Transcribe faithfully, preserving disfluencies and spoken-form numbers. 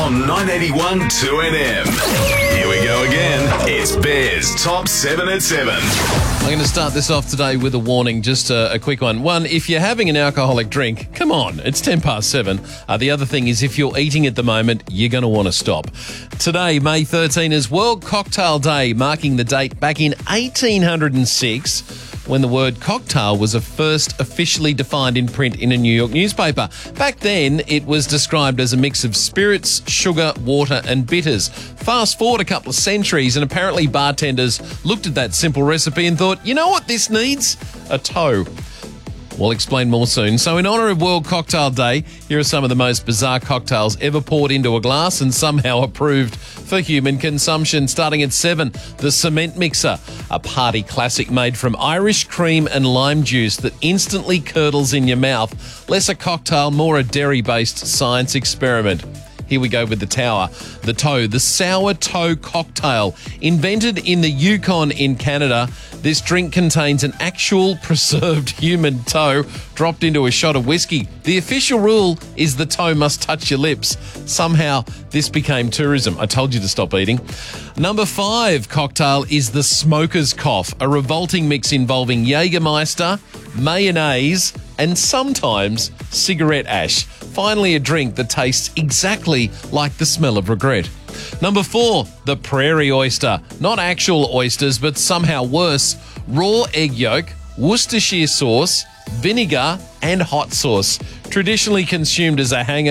on nine eighty-one two N M. Here we go again. It's Bears Top seven at seven. I'm going to start this off today with a warning, just a, a quick one. One, if you're having an alcoholic drink, come on, it's ten past seven. Uh, the other thing is if you're eating at the moment, you're going to want to stop. Today, May thirteenth, is World Cocktail Day, marking the date back in eighteen oh six, when the word cocktail was first officially defined in print in a New York newspaper. Back then, it was described as a mix of spirits, sugar, water and bitters. Fast forward a couple of centuries and apparently bartenders looked at that simple recipe and thought, you know what this needs? A toe. We'll explain more soon. So in honour of World Cocktail Day, here are some of the most bizarre cocktails ever poured into a glass and somehow approved for human consumption. Starting at seven, the Cement Mixer, a party classic made from Irish cream and lime juice that instantly curdles in your mouth. Less a cocktail, more a dairy-based science experiment. Here we go with the Tower. The Toe, the sour toe cocktail. Invented in the Yukon in Canada, this drink contains an actual preserved human toe dropped into a shot of whiskey. The official rule is the toe must touch your lips. Somehow, this became tourism. I told you to stop eating. Number five cocktail is the Smoker's Cough, a revolting mix involving Jägermeister, mayonnaise, and sometimes cigarette ash. Finally, a drink that tastes exactly like the smell of regret. Number four, the Prairie Oyster. Not actual oysters, but somehow worse. Raw egg yolk, Worcestershire sauce, vinegar, and hot sauce. Traditionally consumed as a hangover